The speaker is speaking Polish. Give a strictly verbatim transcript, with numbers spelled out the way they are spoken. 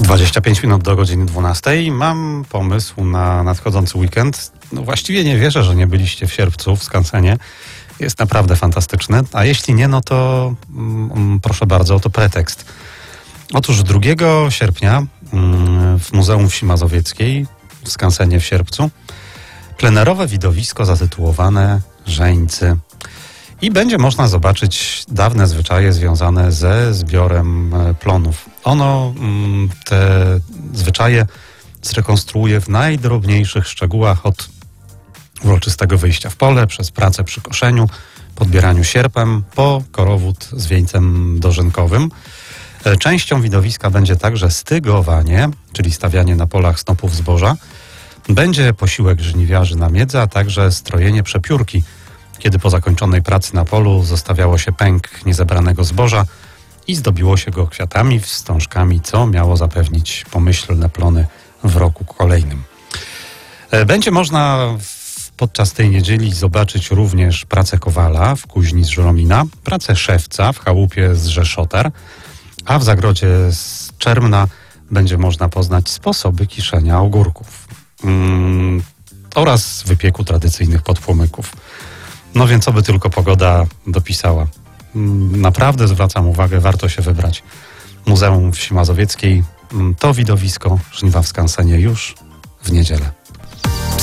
dwadzieścia pięć minut do godziny dwunastej. Mam pomysł na nadchodzący weekend. No właściwie nie wierzę, że nie byliście w sierpcu w Skansenie. Jest naprawdę fantastyczny. A jeśli nie, no to mm, proszę bardzo, to pretekst. Otóż drugiego sierpnia mm, w Muzeum Wsi Mazowieckiej w Skansenie w Sierpcu plenerowe widowisko zatytułowane Żeńcy. I będzie można zobaczyć dawne zwyczaje związane ze zbiorem plonów. Ono te zwyczaje zrekonstruuje w najdrobniejszych szczegółach, od uroczystego wyjścia w pole, przez pracę przy koszeniu, podbieraniu sierpem, po korowód z wieńcem dożynkowym. Częścią widowiska będzie także stygowanie, czyli stawianie na polach snopów zboża. Będzie posiłek żniwiarzy na miedzy, a także strojenie przepiórki, kiedy po zakończonej pracy na polu zostawiało się pęk niezebranego zboża i zdobiło się go kwiatami, wstążkami, co miało zapewnić pomyślne plony w roku kolejnym. Będzie można podczas tej niedzieli zobaczyć również pracę kowala w kuźni z Żuromina, pracę szewca w chałupie z Rzeszotar, a w zagrodzie z Czermna będzie można poznać sposoby kiszenia ogórków mm, oraz wypieku tradycyjnych podpłomyków. No więc oby tylko pogoda dopisała. Naprawdę zwracam uwagę, warto się wybrać. Muzeum Wsi Mazowieckiej, to widowisko żniwa w Skansenie już w niedzielę.